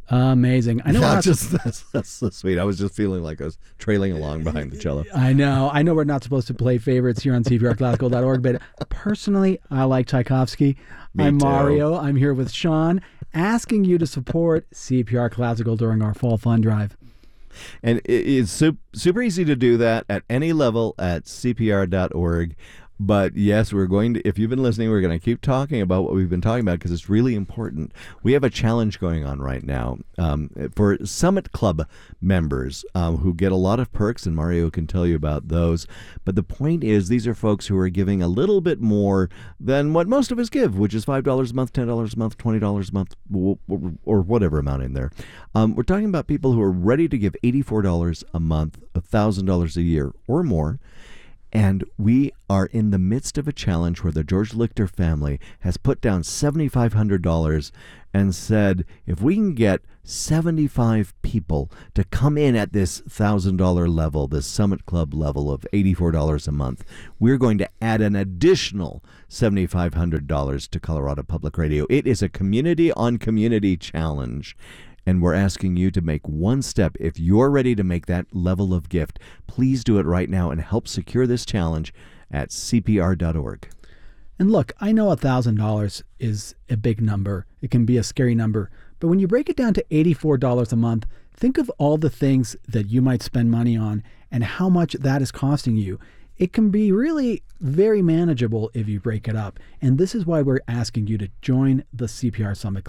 Amazing. I know we're not That's so sweet. I was just feeling like I was trailing along behind the cello. I know we're not supposed to play favorites here on CPRclassical.org, but personally, I like Tchaikovsky. I'm too. Mario. I'm here with Sean, asking you to support CPR Classical during our fall fund drive. And it's super easy to do that at any level at CPR.org. But yes, we're going to, if you've been listening, we're going to keep talking about what we've been talking about because it's really important. We have a challenge going on right now for Summit Club members who get a lot of perks, and Mario can tell you about those. But the point is, these are folks who are giving a little bit more than what most of us give, which is $5 a month, $10 a month, $20 a month, or whatever amount in there. We're talking about people who are ready to give $84 a month, $1,000 a year or more. And we are in the midst of a challenge where the George Lichter family has put down $7,500 and said, if we can get 75 people to come in at this $1,000 level, this Summit Club level of $84 a month, we're going to add an additional $7,500 to Colorado Public Radio. It is a community-on-community challenge. And we're asking you to make one step. If you're ready to make that level of gift, please do it right now and help secure this challenge at CPR.org. And look, I know $1,000 is a big number. It can be a scary number. But when you break it down to $84 a month, think of all the things that you might spend money on and how much that is costing you. It can be really very manageable if you break it up. And this is why we're asking you to join the CPR Summit